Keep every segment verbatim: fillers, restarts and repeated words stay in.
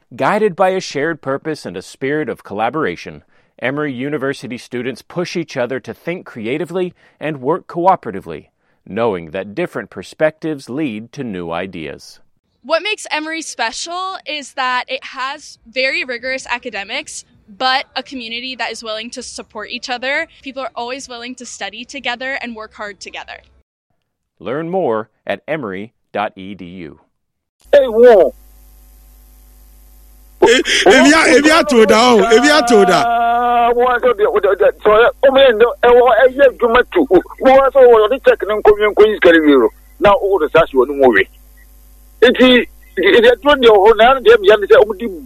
Guided by a shared purpose and a spirit of collaboration, Emory University students push each other to think creatively and work cooperatively, knowing that different perspectives lead to new ideas. What makes Emory special is that it has very rigorous academics, but a community that is willing to support each other. People are always willing to study together and work hard together. Learn more at emory dot e d u. Hey, whoa. If you if you told her, if you told her. What so oh man, I have to much to what so the technical community career. Now all the such one movie. It is it don't know how now them young say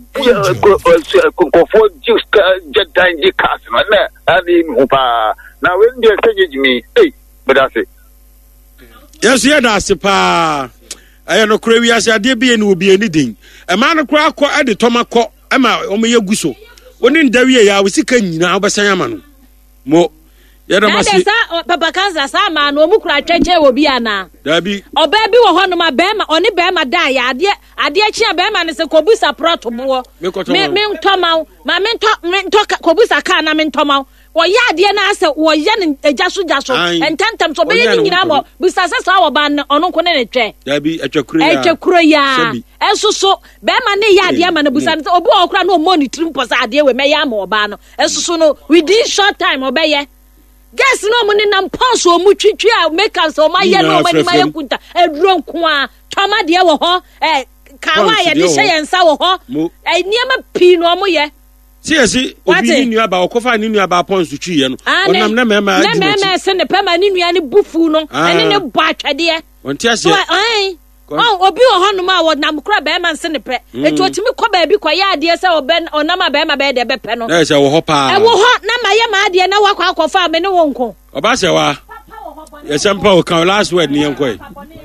oh for just jet time the cast and in now when they say me hey but that's it. Yes, yeah, that's the pa. I no kura wi ase ade bi ene obi anything e ma no kura akọ ade toma kọ e ma o me yaguso woni ndawie ya wosika nyina obesan ama no mo ye da masi sa papa kansa sa ma no mu kura twetwe obi ana da bi oba bi wo ho no ma be ma oni be ma da ya ade ade achi be ma ne se kobusa proto bo me me ntoma ma me nto me nto kobusa ka na me ntoma wo ya ade na ase wo ye ne ejaso jaso entantam so be ye nyina mo busasa so wo ba ono ko ne ne twe da bi atwakuro ya atwakuro ya ensoso be ma ne ya ade ma ne busasa obi okura no monitor mposa ade we me ya ma oba no ensoso no within short time obeye guess no money nam pass o mu twitwi a make us o ma ye no mani ma yakunta eduro nko a toma de wo ho eh kawa ye de hye yensa wo ho eh niam pi no mo ye si esi obi ni nua ba okofa ni nua ba pon su twi ye no onam na mema na mema se ne pema ni nua ni bufu no ene ne bo atwede ye wonti ase eh oh obi wo ho no ma wo nam kura be man se ne pe etu otimi ko ba bi kwa ya ade se oben onama be ma be de be pe no na se wo ho pa e wo ho na ma ye ma ade na wakwa akofa me ne wo nko oba se wa ye sempa o kan last word ni enko e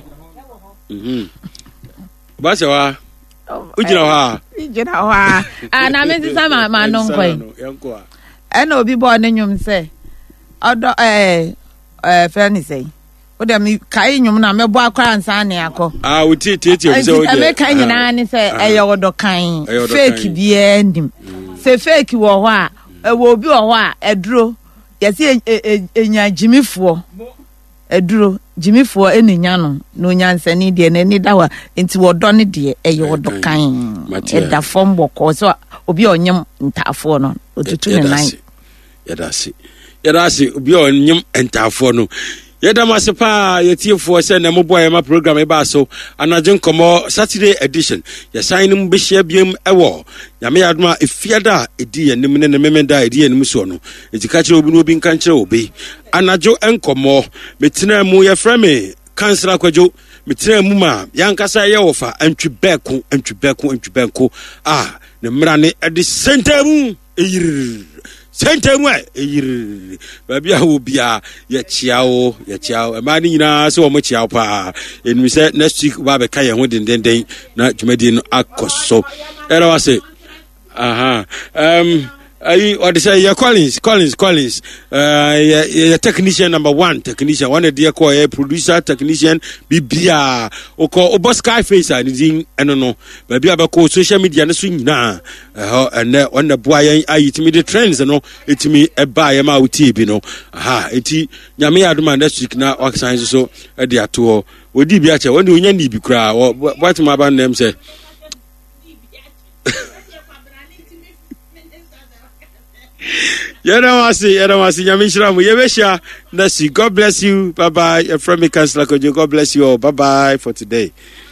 mhm oba se wa ujina wa ujina wa ana me tisa ma ma no nko e e na obi bo ne nyum se odo eh eh friend say o dem kai nyum na mebo akwara nsa ne akọ ah o ti ti ti o se o de me kai nyina ne se eye wodo kan fake bi endim se fake wo ho a e wo bi wo ho a eduro yesi enya jimifo eduro jimifo eninya no no nyansani de ne ni dawa enti wodo ne de eye wodo kan e da form boko so obi onyem ntafo no otutu ne nan yadasi yadasi obi onyem ntafo no Yedamasepa yetiefo se na moboye ma program eba so anajen komo Saturday edition ya sign mu behia biem ewo nyame yadoma efiada edi yanim ne ne memenda edi yanim so no etika kire obi no obi nkan kire obi anajo enkomo metina mu ye frame kansela kwajo metina mu ma yankasa ye wofa antwibeku antwibeku antwibenku ah ne mrane edi sentemu eyir Sentemu eyir baby awo bia ye chiao ye chiao e ma ni nyina se wo mo chiao pa enumi se next week ba be ka ye ho dendenden na dwumadi no akoso era wase aha um I what say ya Collins Collins Collins uh ya, ya technician number one technician one dey call a producer technician bibia oko obo Skyface ani din eno no ba bia ba ko social media ne so nyina eh ene on the boy yan ayitimi the trends no etimi e ba ya ma wuti bi no aha eti nyame adoma next week na oxide so e dey ato odi bi ache woni onya ni bi kra what ma ba nem say Yerawasi, Yerawasi, Yamishramu, Yevesha, Nasi. God bless you. Bye bye. You're from me, Councilor Kojo. God bless you all. Bye bye for today.